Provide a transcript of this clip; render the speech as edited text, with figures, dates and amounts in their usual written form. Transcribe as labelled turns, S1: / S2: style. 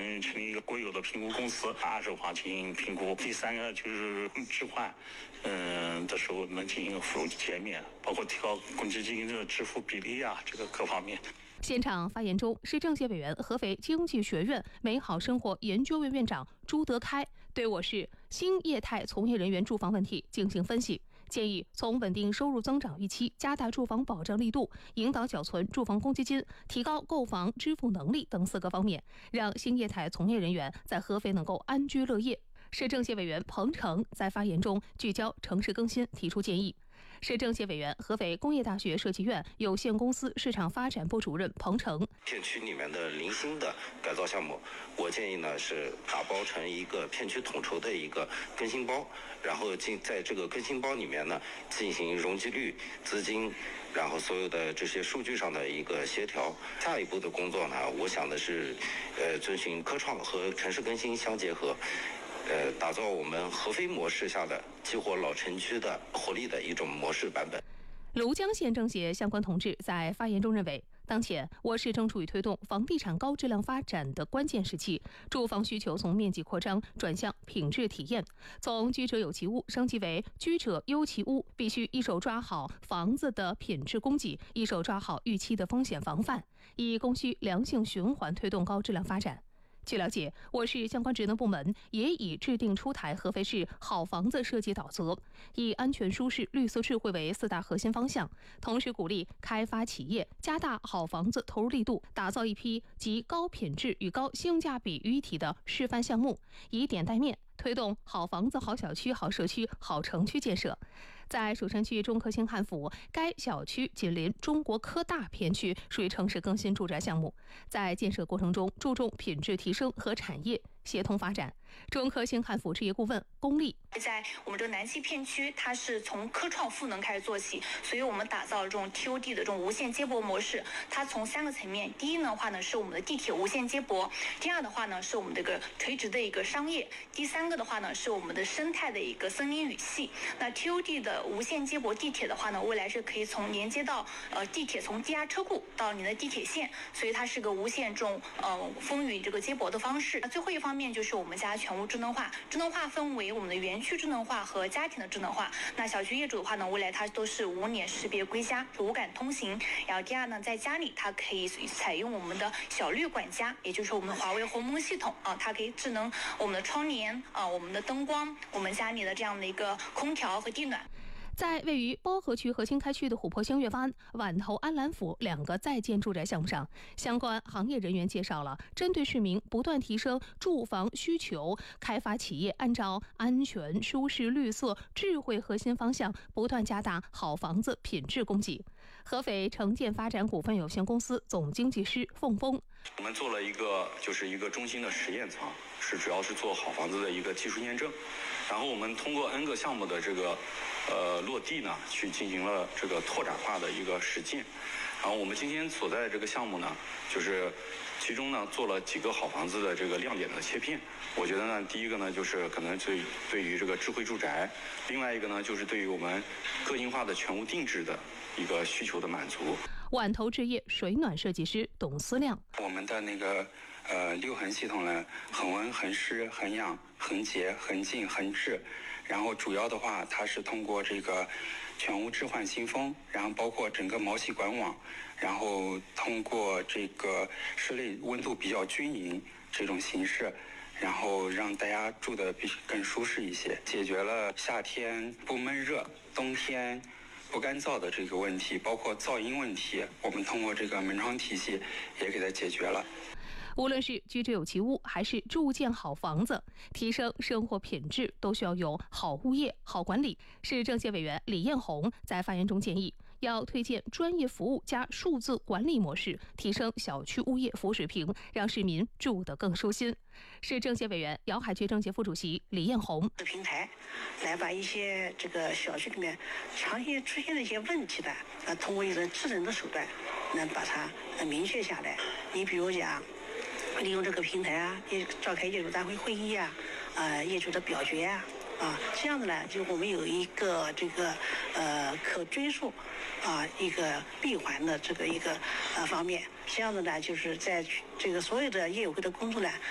S1: 成立一个国有的评估公司，二手房进行评估。第三个就是置换，的时候能进行服务减免，包括提高公积金的支付比例啊，这个各方面。
S2: 现场发言中，市政协委员、合肥经济学院美好生活研究院院长朱德开对我市新业态从业人员住房问题进行分析，建议从稳定收入增长预期、加大住房保障力度、引导缴存住房公积金、提高购房支付能力等4个方面，让新业态从业人员在合肥能够安居乐业。市政协委员彭程在发言中聚焦城市更新，提出建议。市政协委员、合肥工业大学设计院有限公司市场发展部主任彭程，
S3: 片区里面的零星的改造项目，我建议呢是打包成一个片区统筹的一个更新包，然后在这个更新包里面呢进行容积率、资金，然后所有的这些数据上的一个协调。下一步的工作呢，我想的是遵循科创和城市更新相结合。打造我们合肥模式下的激活老城区的活力的一种模式版本。
S2: 庐江县政协相关同志在发言中认为，当前我市正处于推动房地产高质量发展的关键时期，住房需求从面积扩张转向品质体验，从居者有其屋升级为居者优其屋，必须一手抓好房子的品质供给，一手抓好预期的风险防范，以供需良性循环推动高质量发展。据了解，我市相关职能部门也已制定出台合肥市好房子设计导则，以安全、舒适、绿色、智慧为4大核心方向，同时鼓励开发企业加大好房子投入力度，打造一批集高品质与高性价比于一体的示范项目，以点带面，推动好房子、好小区、好社区、好城区建设。在蜀山区中科兴汉府，该小区紧邻中国科大片区，属于城市更新住宅项目，在建设过程中注重品质提升和产业协同发展。中科兴汉府置业顾问龚丽，
S4: 在我们这个南溪片区，它是从科创赋能开始做起，所以我们打造了这种 TOD 的这种无线接驳模式。它从3个层面，第一的话呢是我们的地铁无线接驳，第二的话呢是我们这个垂直的一个商业，第3个的话呢是我们的生态的一个森林语系。那 TOD 的无线接驳地铁的话呢，未来是可以从连接到地铁从地下车库到你的地铁线，所以它是个无线这种风雨这个接驳的方式。最后一方面就是我们家全屋智能化，智能化分为我们的园区智能化和家庭的智能化。那小区业主的话呢，未来它都是无脸识别归家，无感通行。然后第二呢，在家里它可以采用我们的小绿管家，也就是我们的华为鸿蒙系统啊，它可以智能我们的窗帘啊，我们的灯光，我们家里的这样的一个空调和地暖。
S2: 在位于包河区和新开区的琥珀星月湾、碗头安澜府2个在建住宅项目上，相关行业人员介绍了针对市民不断提升住房需求，开发企业按照安全、舒适、绿色、智慧核心方向，不断加大好房子品质供给。合肥城建发展股份有限公司总经济师凤峰，
S5: 我们做了一个中心的实验仓，主要是做好房子的一个技术验证，然后我们通过 N 个项目的这个落地呢，去进行了这个拓展化的一个实践。然后我们今天所在的这个项目呢，就是其中呢做了几个好房子的这个亮点的切片。我觉得呢，第一个呢就是可能对于这个智慧住宅，另外一个呢就是对于我们个性化的全屋定制的一个需求的满足。
S2: 碗头置业水暖设计师董思亮，
S6: 我们的那个6恒系统呢，恒温、恒湿、恒氧、恒洁、恒净、恒制，然后主要的话，它是通过这个全屋置换新风，然后包括整个毛细管网，然后通过这个室内温度比较均匀这种形式，然后让大家住得更舒适一些，解决了夏天不闷热、冬天不干燥的这个问题，包括噪音问题，我们通过这个门窗体系也给它解决了。
S2: 无论是居者有其屋还是住建好房子，提升生活品质都需要有好物业、好管理。市政协委员李彦宏在发言中建议，要推荐专业服务加数字管理模式，提升小区物业服务水平，让市民住得更舒心。市政协委员、瑶海区政协副主席李彦宏，
S7: 平台来把一些这个小区里面常见出现的一些问题的，通过一种智能的手段，能把它明确下来。你比如讲，利用这个平台啊，召开业主大会会议啊，业主的表决啊，这样子呢，就我们有一个这个可追溯一个闭环的这个一个方面，这样子呢，就是在这个所有的业委会的工作呢，